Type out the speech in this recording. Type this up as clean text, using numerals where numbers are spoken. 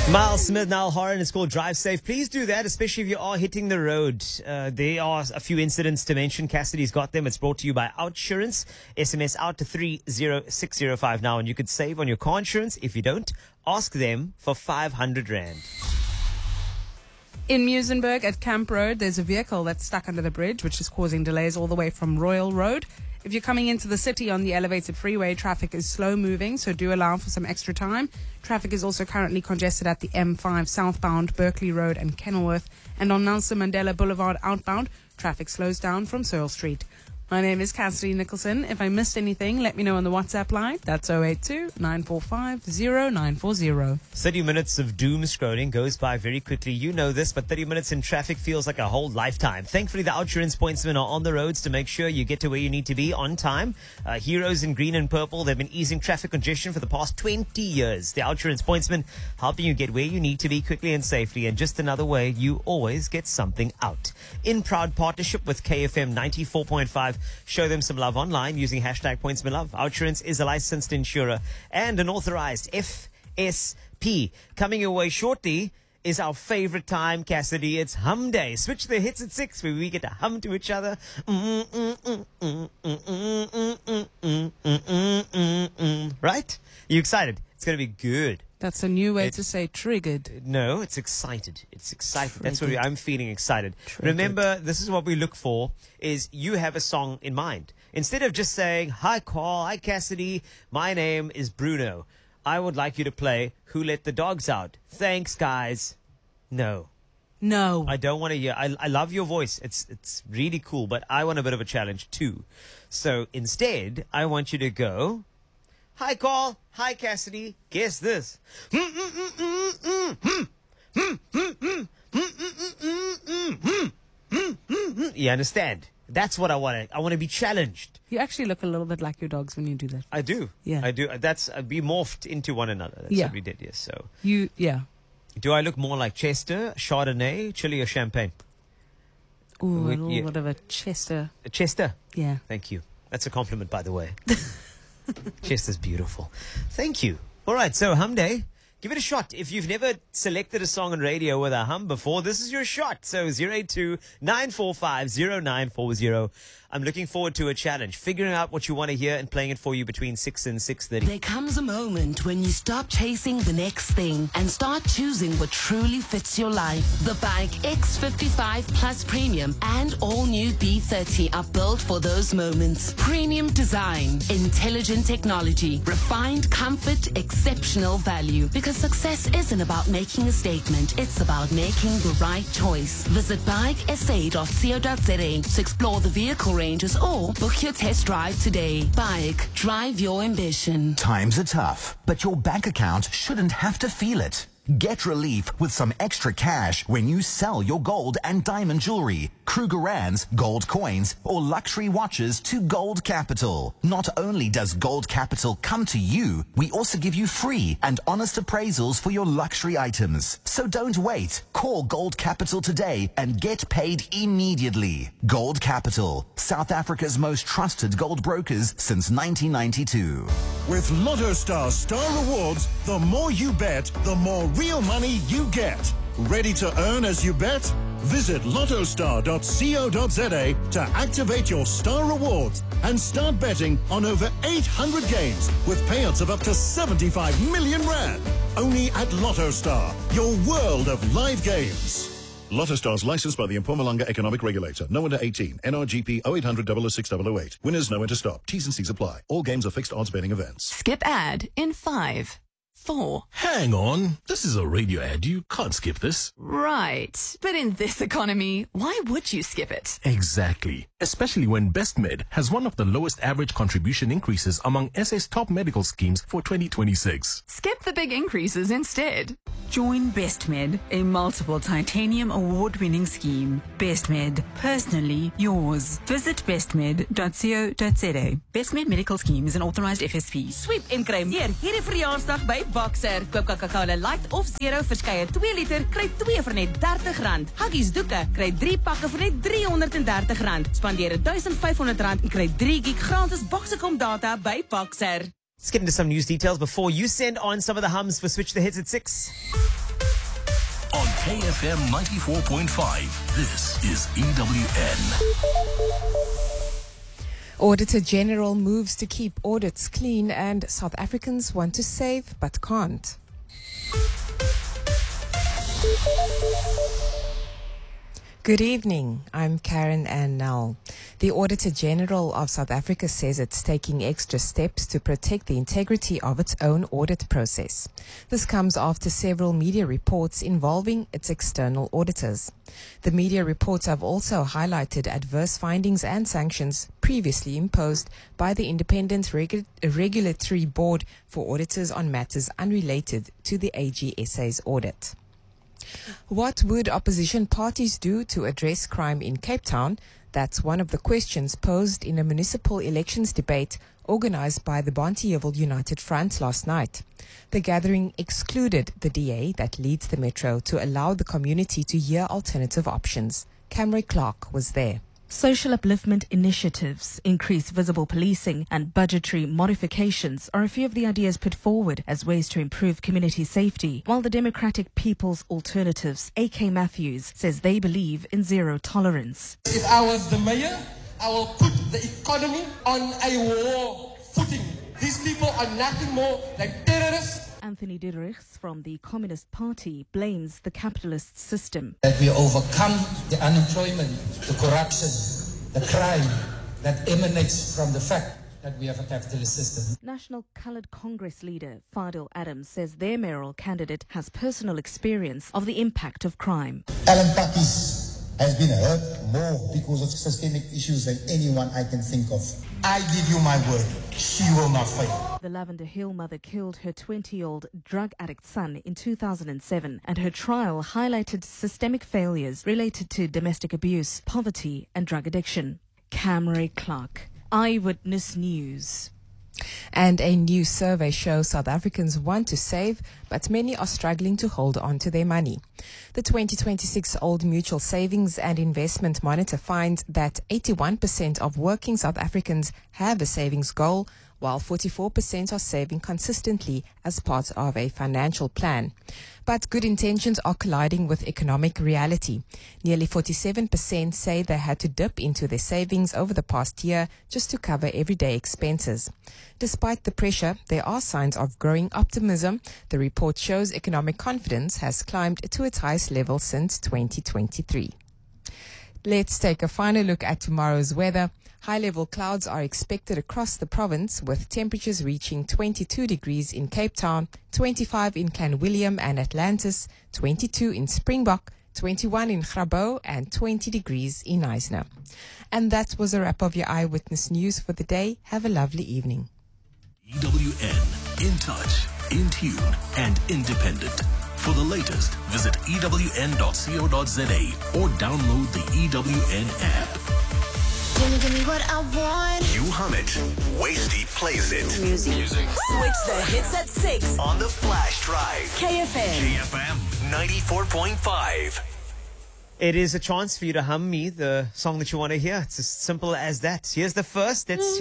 Miles Smith, Niall Horan, it's called Drive Safe. Please do that, especially if you are hitting the road. There are a few incidents to mention. Cassidy's got them. It's brought to you by Outsurance. SMS out to 30605 now, and you could save on your car insurance. If you don't, ask them for 500 Rand. In Muizenberg at Camp Road, there's a vehicle that's stuck under the bridge, which is causing delays all the way from Royal Road. If you're coming into the city on the elevated freeway, traffic is slow moving, so do allow for some extra time. Traffic is also currently congested at the M5 southbound, Berkeley Road and Kenilworth. And on Nelson Mandela Boulevard outbound, traffic slows down from Searle Street. My name is Cassidy Nicholson. If I missed anything, let me know on the WhatsApp line. That's 082-945-0940. 30 minutes of doom scrolling goes by very quickly. You know this, but 30 minutes in traffic feels like a whole lifetime. Thankfully, the Outsurance pointsmen are on the roads to make sure you get to where you need to be on time. Heroes in green and purple, they've been easing traffic congestion for the past 20 years. The Outsurance pointsmen helping you get where you need to be quickly and safely. And just another way, you always get something out. In proud partnership with KFM 94.5, show them some love online using hashtag pointsmanlove. Outsurance is a licensed insurer and an authorized FSP. Coming your way shortly is our favorite time, Cassidy. It's Hum Day. Switch the hits at 6 where we get to hum to each other. Right? You excited? It's going to be good. That's a new way to say triggered. No, it's excited. It's excited. Triggered. That's what I'm feeling excited. Triggered. Remember, this is what we look for, is you have a song in mind. Instead of just saying, hi, Carl, hi, Cassidy, my name is Bruno. I would like you to play Who Let the Dogs Out. Thanks, guys. No. No. I don't want to hear. I love your voice. It's really cool, but I want a bit of a challenge too. So instead, I want you to go, hi, Carl. Hi, Cassidy. Guess this. You understand? That's what I want. I want to be challenged. You actually look a little bit like your dogs when you do that. I do. Yeah. I do. We morphed into one another. That's Yeah. what we did, yes. So, Yeah. do I look more like Chester, Chardonnay, Chili, or Champagne? Ooh, a little Yeah. bit of a Chester. Chester. Yeah. Thank you. That's a compliment, by the way. Chester's beautiful. Thank you. All right, so Hum Day. Give it a shot. If you've never selected a song on radio with a hum before, this is your shot. So 082-945-0940. I'm looking forward to a challenge, figuring out what you want to hear and playing it for you between 6 and 6:30. There comes a moment when you stop chasing the next thing and start choosing what truly fits your life. The Bike X55 Plus Premium and all new B30 are built for those moments. Premium design, intelligent technology, refined comfort, exceptional value. Because success isn't about making a statement, it's about making the right choice. Visit bikesa.co.za to explore the vehicle ranges or book your test drive today. Bike, drive your ambition. Times are tough, but your bank account shouldn't have to feel it. Get relief with some extra cash when you sell your gold and diamond jewelry, Krugerrands, gold coins, or luxury watches to Gold Capital. Not only does Gold Capital come to you, we also give you free and honest appraisals for your luxury items. So don't wait. Call Gold Capital today and get paid immediately. Gold Capital, South Africa's most trusted gold brokers since 1992. With LottoStar Star Rewards, the more you bet, the more real money you get. Ready to earn as you bet? Visit lottostar.co.za to activate your Star Rewards and start betting on over 800 games with payouts of up to 75 million Rand. Only at LottoStar, your world of live games. LottoStar is licensed by the Mpumalanga Economic Regulator. No under 18. NRGP 0800 006 008. Winners know when to stop. T's and C's apply. All games are fixed odds betting events. Skip ad in 5, 4. Hang on. This is a radio ad. You can't skip this. Right. But in this economy, why would you skip it? Exactly. Especially when BestMed has one of the lowest average contribution increases among SA's top medical schemes for 2026. Skip the big increases instead. Join BestMed, a multiple titanium award-winning scheme. BestMed, personally yours. Visit bestmed.co.za. BestMed Medical Scheme is an authorized FSP. Sweep en kry meer hierdie verjaarsdag by Boxer. Koop Coca-Cola Light of Zero verskeie 2 liter, kry 2 vir net R30. Huggies doeke, kry 3 pakke vir net R330. Spandeer R1500 en kry 3 gig gratis Boxercom data by Boxer. Let's get into some news details before you send on some of the hums for Switch the Hits at 6. KFM 94.5. This is EWN. Auditor General moves to keep audits clean, and South Africans want to save but can't. Good evening. I'm Karen Ann Nell. The Auditor General of South Africa says it's taking extra steps to protect the integrity of its own audit process. This comes after several media reports involving its external auditors. The media reports have also highlighted adverse findings and sanctions previously imposed by the Independent Regulatory Board for auditors on matters unrelated to the AGSA's audit. What would opposition parties do to address crime in Cape Town? That's one of the questions posed in a municipal elections debate organized by the Bonteheuwel United Front last night. The gathering excluded the DA that leads the metro to allow the community to hear alternative options. Camry Clark was there. Social upliftment initiatives, increased visible policing and budgetary modifications are a few of the ideas put forward as ways to improve community safety, while the Democratic People's Alternatives, A.K. Matthews, says they believe in zero tolerance. If I was the mayor, I will put the economy on a war footing. These people are nothing more than terrorists. Anthony Diderichs from the Communist Party blames the capitalist system. That we overcome the unemployment, the corruption, the crime that emanates from the fact that we have a capitalist system. National Coloured Congress leader Fadil Adams says their mayoral candidate has personal experience of the impact of crime. Alan Pakis has been hurt more because of systemic issues than anyone I can think of. I give you my word, she will not fail. The Lavender Hill mother killed her 20-year-old drug addict son in 2007, and her trial highlighted systemic failures related to domestic abuse, poverty and drug addiction. Camry Clark, Eyewitness News. And a new survey shows South Africans want to save, but many are struggling to hold on to their money. The 2026 Old Mutual Savings and Investment Monitor finds that 81% of working South Africans have a savings goal, while 44% are saving consistently as part of a financial plan. But good intentions are colliding with economic reality. Nearly 47% say they had to dip into their savings over the past year just to cover everyday expenses. Despite the pressure, there are signs of growing optimism. The report shows economic confidence has climbed to its highest level since 2023. Let's take a final look at tomorrow's weather. High-level clouds are expected across the province, with temperatures reaching 22 degrees in Cape Town, 25 in Clanwilliam and Atlantis, 22 in Springbok, 21 in Grabouw, and 20 degrees in Eisner. And that was a wrap of your Eyewitness News for the day. Have a lovely evening. EWN, in touch, in tune, and independent. For the latest, visit ewn.co.za or download the EWN app. Give me what I want. You hum it. Wasty plays it. Music. Switch the hits at 6 On the Flash Drive. KFM. 94.5. It is a chance for you to hum me the song that you want to hear. It's as simple as that. Here's the first. Let's